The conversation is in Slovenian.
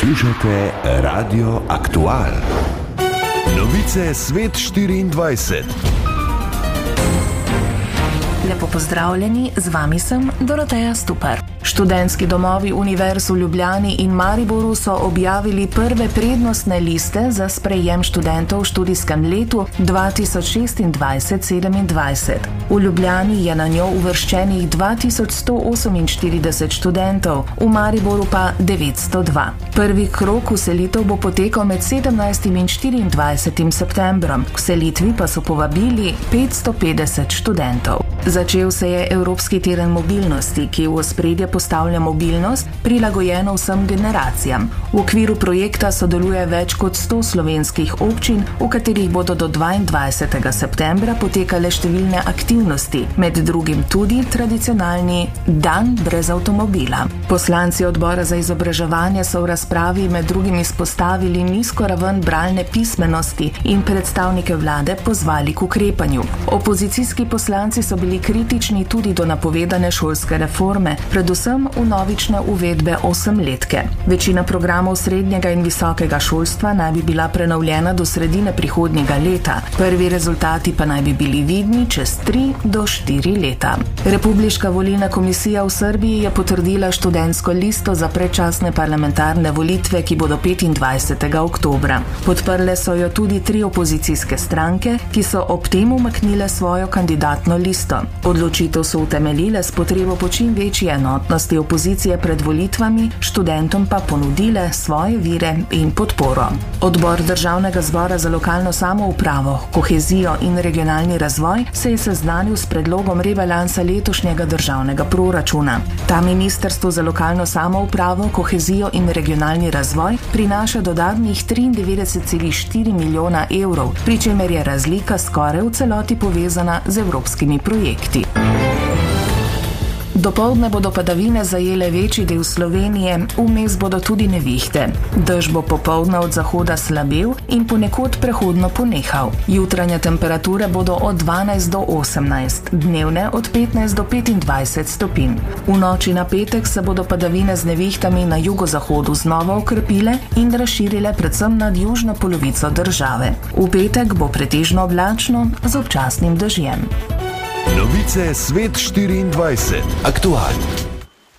Poslušate Radio Aktual. Novice Svet 24. Lepo pozdravljeni, z vami sem Doroteja Stupar. Študentski domovi Univerz v Ljubljani in Mariboru so objavili prve prednostne liste za sprejem študentov v študijskem letu 2026-27. V Ljubljani je na njo uvrščenih 2148 študentov, v Mariboru pa 902. Prvi krog vselitev bo potekal med 17. in 24. septembrom. K vselitvi pa so povabili 550 študentov. Začel se je Evropski teden mobilnosti, ki v ospredje postavlja mobilnost, prilagojeno vsem generacijam. V okviru projekta sodeluje več kot 100 slovenskih občin, v katerih bodo do 22. septembra potekale številne aktivnosti, med drugim tudi tradicionalni Dan brez avtomobila. Poslanci odbora za izobraževanje so v razpravi med drugim izpostavili nizko raven bralne pismenosti in predstavnike vlade pozvali k ukrepanju. Opozicijski poslanci so bili kritični tudi do napovedane šolske reforme, predvsem vnovične uvedbe 8-letke. Večina programov srednjega in visokega šolstva naj bi bila prenovljena do sredine prihodnjega leta. Prvi rezultati pa naj bi bili vidni čez 3 do 4 leta. Republiška volilna komisija v Srbiji je potrdila študentsko listo za predčasne parlamentarne volitve, ki bodo 25. oktobra. Podprle so jo tudi 3 opozicijske stranke, ki so ob tem umaknile svojo kandidatno listo. Odločitev so utemeljile s potrebo po čim večji enotnosti opozicije pred volitvami, študentom pa ponudile svoje vire in podporo. Odbor Državnega zbora za lokalno samoupravo, kohezijo in regionalni razvoj se je seznanil s predlogom rebalansa letošnjega državnega proračuna. Ta ministrstvo za lokalno samoupravo, kohezijo in regionalni razvoj prinaša dodatnih 93,4 milijona evrov, pri čemer je razlika skoraj v celoti povezana z evropskimi projekti. Dopoldne bodo padavine zajele večji del Slovenije, vmes bodo tudi nevihte. Dež bo popoldne od zahoda slabel in ponekod prehodno ponehal. Jutranje temperature bodo od 12 do 18, dnevne od 15 do 25 stopinj. V noči na petek se bodo padavine z nevihtami na jugozahodu znova okrepile in razširile predvsem nad južno polovico države. V petek bo pretežno oblačno z občasnim dežjem. Novice Svet 24. Aktualni.